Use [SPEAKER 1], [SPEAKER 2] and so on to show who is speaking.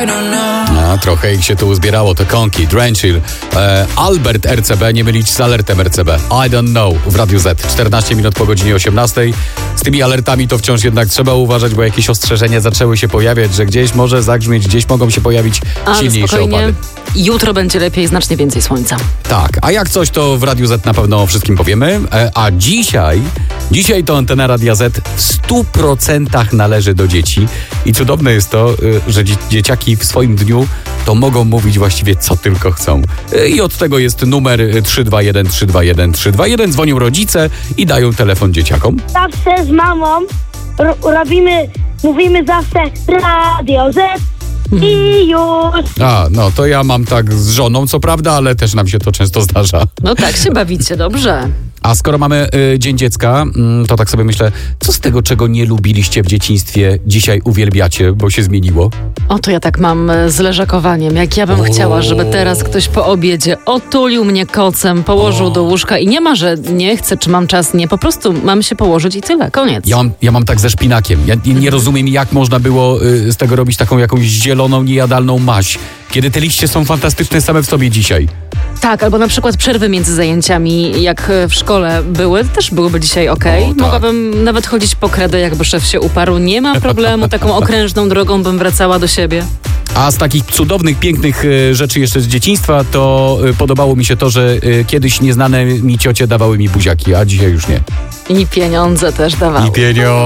[SPEAKER 1] A, trochę ich się tu uzbierało, to Konki, Drenchill, Albert RCB, nie mylić z alertem RCB. I don't know w Radiu Z. 14 minut po godzinie 18. Z tymi alertami to wciąż jednak trzeba uważać, bo jakieś ostrzeżenia zaczęły się pojawiać, że gdzieś może zagrzmieć, gdzieś mogą się pojawić silniejsze opady.
[SPEAKER 2] Jutro będzie lepiej, znacznie więcej słońca.
[SPEAKER 1] Tak, a jak coś, to w Radiu Z na pewno o wszystkim powiemy. A dzisiaj to antena Radia Z w 100% należy do dzieci. I cudowne jest to, że dzieciaki w swoim dniu to mogą mówić właściwie co tylko chcą. I od tego jest numer 321 321 321. Dzwonią rodzice i dają telefon dzieciakom.
[SPEAKER 3] Zawsze z mamą mówimy zawsze Radio Z i już.
[SPEAKER 1] A, no to ja mam tak z żoną, co prawda, ale też nam się to często zdarza.
[SPEAKER 2] No tak, się bawicie dobrze.
[SPEAKER 1] A skoro mamy Dzień Dziecka, to tak sobie myślę, co z tego, czego nie lubiliście w dzieciństwie, dzisiaj uwielbiacie, bo się zmieniło?
[SPEAKER 2] O, to ja tak mam z leżakowaniem. Jak ja bym chciała, żeby teraz ktoś po obiedzie otulił mnie kocem, położył do łóżka i nie ma, że nie chcę, czy mam czas, nie. Po prostu mam się położyć i tyle, koniec.
[SPEAKER 1] Ja mam tak ze szpinakiem. Ja nie rozumiem, jak można było z tego robić taką jakąś zieloną, niejadalną maź, kiedy te liście są fantastyczne same w sobie dzisiaj.
[SPEAKER 2] Tak, albo na przykład przerwy między zajęciami, jak w szkole były, też byłyby dzisiaj okej.
[SPEAKER 1] Tak.
[SPEAKER 2] Mogłabym nawet chodzić po kredę, jakby szef się uparł. Nie ma problemu, taką okrężną drogą bym wracała do siebie.
[SPEAKER 1] A z takich cudownych, pięknych rzeczy jeszcze z dzieciństwa, to podobało mi się to, że kiedyś nieznane mi ciocie dawały mi buziaki, a dzisiaj już nie.
[SPEAKER 2] I pieniądze też dawały.